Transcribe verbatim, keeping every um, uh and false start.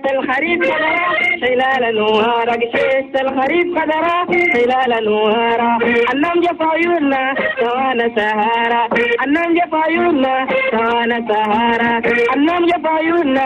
الخريف قدرة خلال النوار قشيت الخريف قدرة خلال النوار النوم جف عيوننا سوانا سهارة النوم جف عيوننا سوانا سهارة النوم جف عيوننا